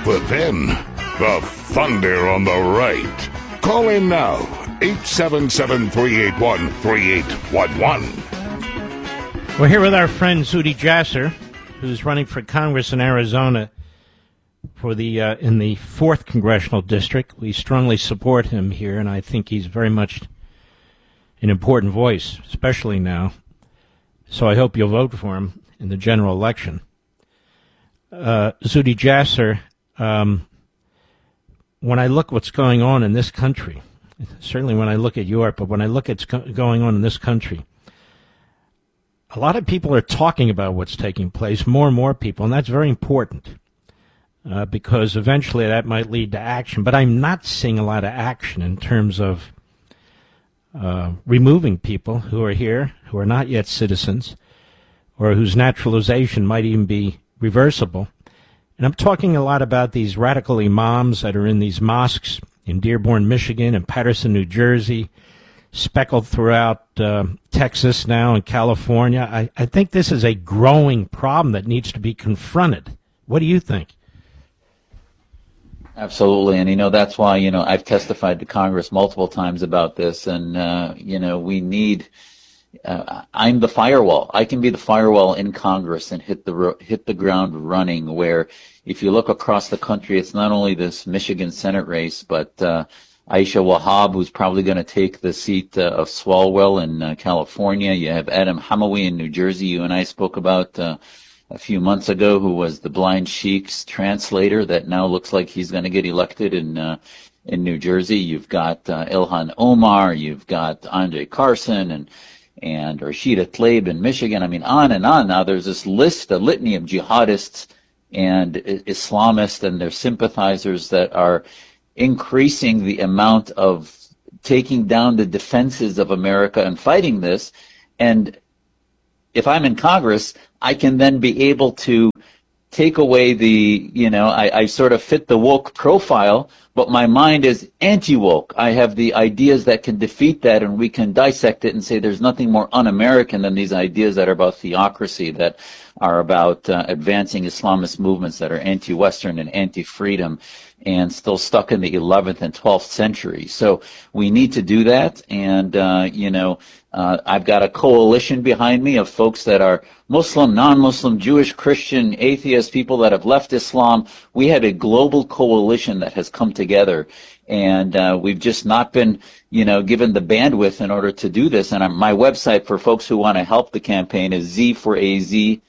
But then, the thunder on the right. Call in now, 877-381-3811. We're here with our friend Zuhdi Jasser, who's running for Congress in Arizona for the in the 4th Congressional District. We strongly support him here, and I think he's very much an important voice, especially now. So I hope you'll vote for him in the general election. Zuhdi Jasser, when I look what's going on in this country, certainly when I look at Europe, but when I look at what's going on in this country, a lot of people are talking about what's taking place, more and more people, and that's very important because eventually that might lead to action. But I'm not seeing a lot of action in terms of removing people who are here, who are not yet citizens, or whose naturalization might even be reversible. And I'm talking a lot about these radical imams that are in these mosques in Dearborn, Michigan, and Patterson, New Jersey, speckled throughout Texas now and California. I think this is a growing problem that needs to be confronted. What do you think? Absolutely. And, that's why, I've testified to Congress multiple times about this. And, we need, I'm the firewall. I can be the firewall in Congress and hit the ground running, where if you look across the country, it's not only this Michigan Senate race, but Aisha Wahab, who's probably going to take the seat of Swalwell in California. You have Adam Hamawi in New Jersey, you and I spoke about a few months ago, who was the blind sheikh's translator that now looks like he's going to get elected in New Jersey. You've got Ilhan Omar, you've got Andre Carson and Rashida Tlaib in Michigan. I mean, on and on. Now there's this list, a litany of jihadists and Islamists and their sympathizers that are increasing the amount of taking down the defenses of America and fighting this. And if I'm in Congress, I can then be able to take away I sort of fit the woke profile, but my mind is anti-woke. I have the ideas that can defeat that, and we can dissect it and say there's nothing more un-American than these ideas that are about theocracy, that are about advancing Islamist movements that are anti-Western and anti-freedom and still stuck in the 11th and 12th century. So we need to do that, and, I've got a coalition behind me of folks that are Muslim, non-Muslim, Jewish, Christian, atheist, people that have left Islam. We have a global coalition that has come together, and we've just not been, given the bandwidth in order to do this. And my website for folks who want to help the campaign is Z4AZ,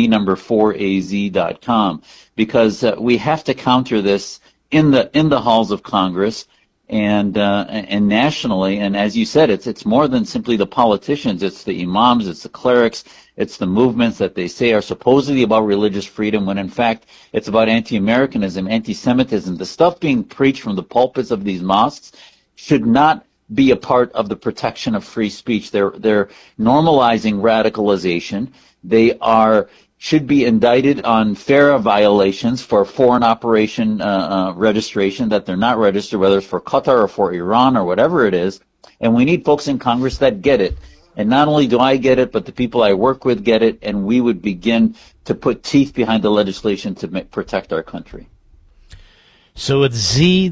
Z4AZ.com, because we have to counter this in the halls of Congress and nationally. And as you said, it's more than simply the politicians. It's the imams, it's the clerics, it's the movements that they say are supposedly about religious freedom, when in fact it's about anti-Americanism, anti-Semitism. The stuff being preached from the pulpits of these mosques should not be a part of the protection of free speech. They're normalizing radicalization. They should be indicted on FARA violations for foreign operation registration, that they're not registered, whether it's for Qatar or for Iran or whatever it is. And we need folks in Congress that get it. And not only do I get it, but the people I work with get it, and we would begin to put teeth behind the legislation to protect our country. So it's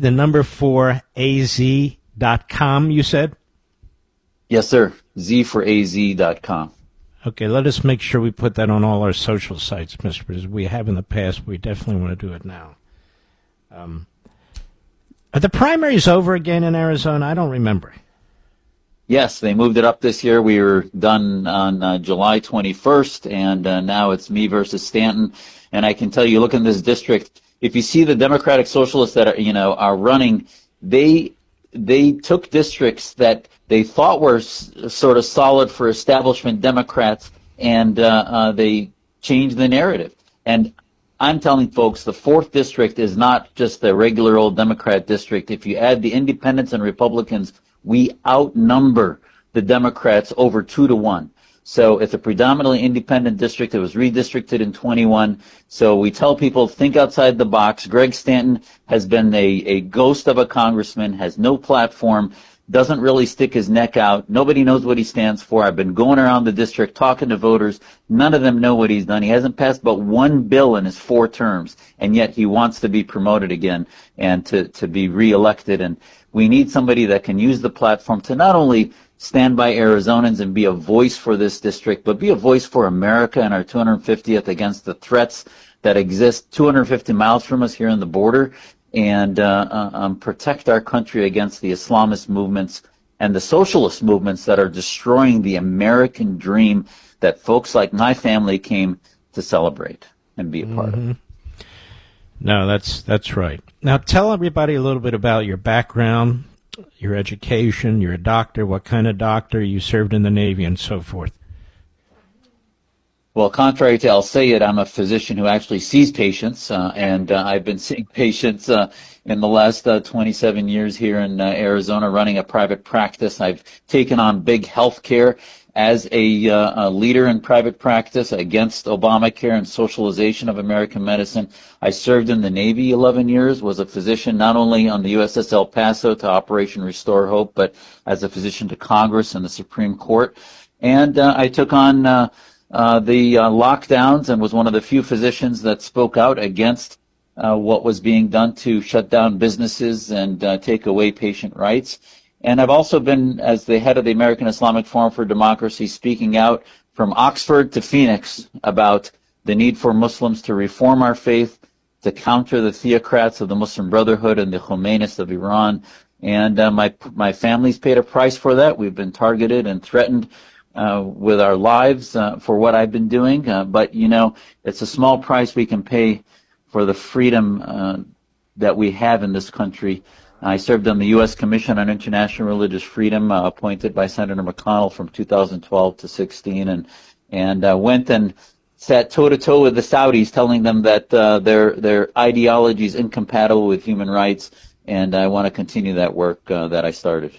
Z4AZ.com, you said? Yes, sir. Z4AZ.com. Okay, let us make sure we put that on all our social sites, Mr. President. We have in the past. We definitely want to do it now. Are the primaries over again in Arizona? I don't remember. Yes, they moved it up this year. We were done on July 21st, and now it's me versus Stanton. And I can tell you, look in this district, if you see the Democratic Socialists that are running, they took districts that they thought were sort of solid for establishment Democrats, and they changed the narrative. And I'm telling folks, the 4th district is not just a regular old Democrat district. If you add the independents and Republicans, we outnumber the Democrats over 2-1. So it's a predominantly independent district. It was redistricted in 21. So we tell people, think outside the box. Greg Stanton has been a ghost of a congressman, has no platform. doesn't really stick his neck out. Nobody knows what he stands for. I've been going around the district talking to voters. None of them know what he's done. He hasn't passed but one bill in his 4 terms, and yet he wants to be promoted again and to be reelected. And we need somebody that can use the platform to not only stand by Arizonans and be a voice for this district, but be a voice for America and our 250th against the threats that exist 250 miles from us here on the border, and protect our country against the Islamist movements and the socialist movements that are destroying the American dream that folks like my family came to celebrate and be a part of. No, that's right. Now tell everybody a little bit about your background, your education. You're a doctor. What kind of doctor? You served in the Navy and so forth. Well, contrary to Al Sayed, I'm a physician who actually sees patients, and I've been seeing patients in the last 27 years here in Arizona, running a private practice. I've taken on big health care as a leader in private practice against Obamacare and socialization of American medicine. I served in the Navy 11 years, was a physician not only on the USS El Paso to Operation Restore Hope, but as a physician to Congress and the Supreme Court. And I took on the lockdowns and was one of the few physicians that spoke out against what was being done to shut down businesses and take away patient rights. And I've also been, as the head of the American Islamic Forum for Democracy, speaking out from Oxford to Phoenix about the need for Muslims to reform our faith, to counter the theocrats of the Muslim Brotherhood and the Khomeinists of Iran. And my family's paid a price for that. We've been targeted and threatened with our lives for what I've been doing. But, you know, it's a small price we can pay for the freedom that we have in this country. I served on the U.S. Commission on International Religious Freedom, appointed by Senator McConnell from 2012 to 16, and went and sat toe-to-toe with the Saudis, telling them that their ideology is incompatible with human rights, and I want to continue that work that I started.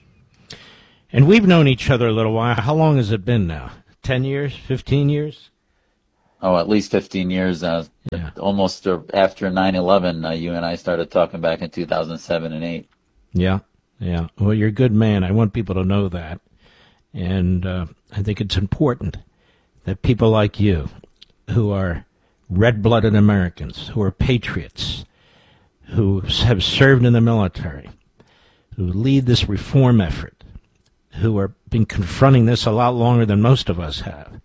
And we've known each other a little while. How long has it been now? 10 years? 15 years? Oh, at least 15 years. Almost after 9/11, you and I started talking back in 2007 and 8. Yeah. Well, you're a good man. I want people to know that. And I think it's important that people like you, who are red-blooded Americans, who are patriots, who have served in the military, who lead this reform effort, who have been confronting this a lot longer than most of us have,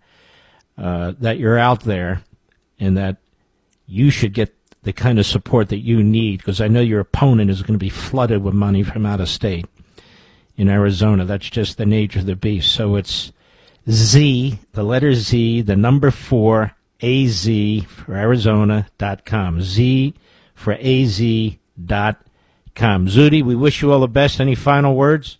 that you're out there and that you should get the kind of support that you need, because I know your opponent is going to be flooded with money from out of state in Arizona. That's just the nature of the beast. So it's Z, the letter Z, the number 4, AZ for Arizona.com. Z for AZ.com. Zuhdi, we wish you all the best. Any final words?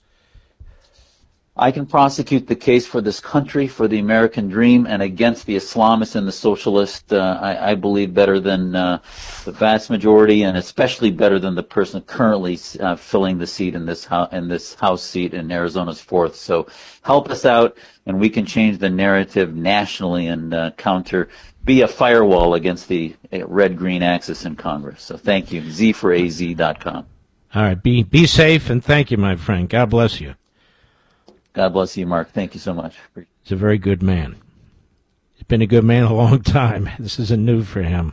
I can prosecute the case for this country, for the American dream, and against the Islamists and the socialists, I believe, better than the vast majority, and especially better than the person currently filling the seat in this House seat in Arizona's 4th. So help us out, and we can change the narrative nationally and be a firewall against the red-green axis in Congress. So thank you. Z for AZ.com. All right. Be safe, and thank you, my friend. God bless you. God bless you, Mark. Thank you so much. He's a very good man. He's been a good man a long time. This isn't new for him.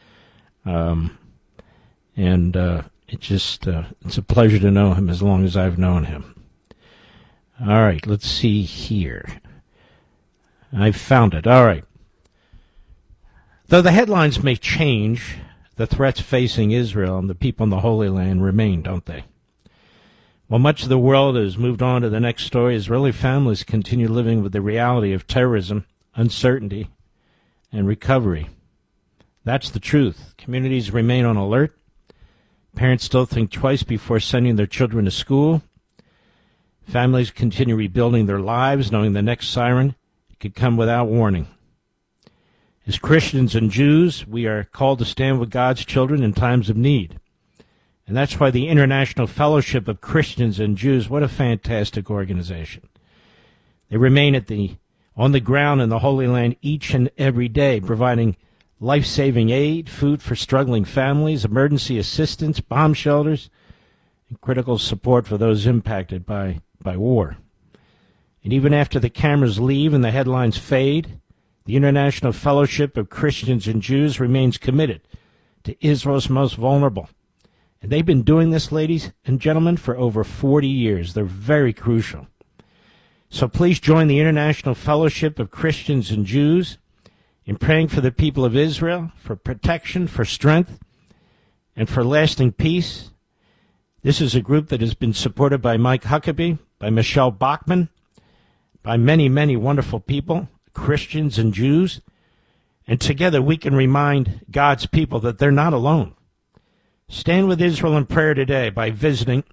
It's a pleasure to know him as long as I've known him. All right, let's see here. I found it. All right. Though the headlines may change, the threats facing Israel and the people in the Holy Land remain, don't they? While much of the world has moved on to the next story, Israeli families continue living with the reality of terrorism, uncertainty, and recovery. That's the truth. Communities remain on alert. Parents still think twice before sending their children to school. Families continue rebuilding their lives, knowing the next siren could come without warning. As Christians and Jews, we are called to stand with God's children in times of need. And that's why the International Fellowship of Christians and Jews, what a fantastic organization. They remain on the ground in the Holy Land each and every day, providing life-saving aid, food for struggling families, emergency assistance, bomb shelters, and critical support for those impacted by by war. And even after the cameras leave and the headlines fade, the International Fellowship of Christians and Jews remains committed to Israel's most vulnerable. And they've been doing this, ladies and gentlemen, for over 40 years. They're very crucial. So please join the International Fellowship of Christians and Jews in praying for the people of Israel, for protection, for strength, and for lasting peace. This is a group that has been supported by Mike Huckabee, by Michelle Bachmann, by many, many wonderful people, Christians and Jews. And together we can remind God's people that they're not alone. Stand with Israel in prayer today by visiting,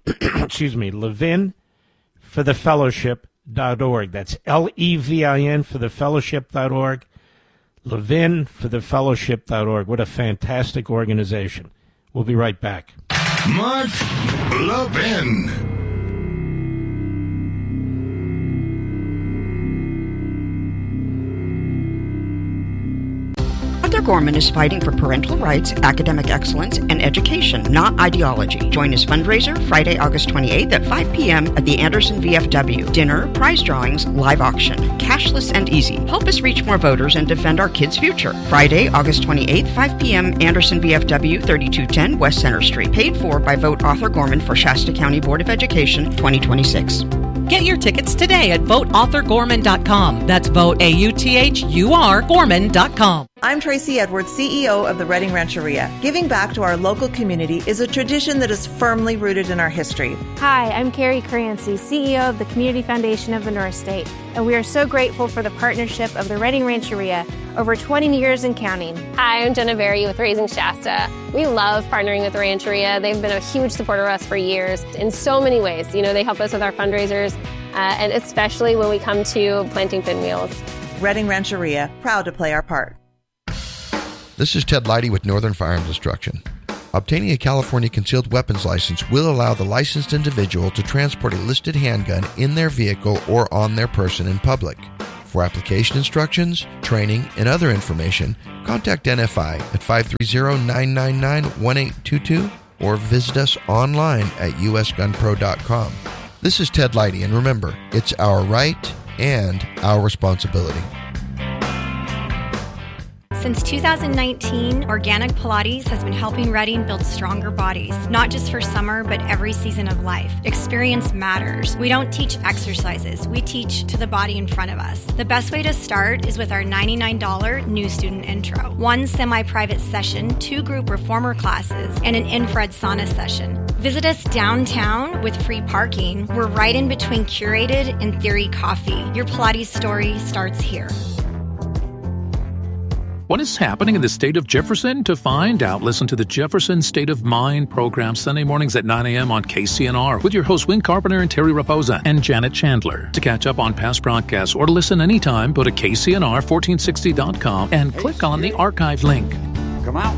levinforthefellowship.org. That's Levin for the fellowship.org. levinforthefellowship.org. What a fantastic organization. We'll be right back. Mark Levin. Arthur Gorman is fighting for parental rights, academic excellence, and education, not ideology. Join his fundraiser Friday, August 28th at 5 p.m. at the Anderson VFW. Dinner, prize drawings, live auction. Cashless and easy. Help us reach more voters and defend our kids' future. Friday, August 28th, 5 p.m. Anderson VFW, 3210 West Center Street. Paid for by Vote Arthur Gorman for Shasta County Board of Education 2026. Get your tickets today at voteauthorgorman.com. That's vote AUTHUR Gorman.com. I'm Tracy Edwards, CEO of the Reading Rancheria. Giving back to our local community is a tradition that is firmly rooted in our history. Hi, I'm Carrie Crancy, CEO of the Community Foundation of the North State, and we are so grateful for the partnership of the Reading Rancheria over 20 years and counting. Hi, I'm Jenna Berry with Raising Shasta. We love partnering with the Rancheria. They've been a huge supporter of us for years in so many ways. You know, they help us with our fundraisers, and especially when we come to planting pinwheels. Reading Rancheria, proud to play our part. This is Ted Leidy with Northern Firearms Instruction. Obtaining a California concealed weapons license will allow the licensed individual to transport a listed handgun in their vehicle or on their person in public. For application instructions, training, and other information, contact NFI at 530-999-1822 or visit us online at usgunpro.com. This is Ted Leidy, and remember, it's our right and our responsibility. Since 2019, Organic Pilates has been helping Reading build stronger bodies, not just for summer, but every season of life. Experience matters. We don't teach exercises. We teach to the body in front of us. The best way to start is with our $99 new student intro. 1 semi-private session, 2 group reformer classes, and an infrared sauna session. Visit us downtown with free parking. We're right in between Curated and Theory Coffee. Your Pilates story starts here. What is happening in the state of Jefferson? To find out, listen to the Jefferson State of Mind program Sunday mornings at 9 a.m. on KCNR with your hosts Win Carpenter and Terry Raposa and Janet Chandler. To catch up on past broadcasts or to listen anytime, go to KCNR1460.com and click on the archive link. Come out.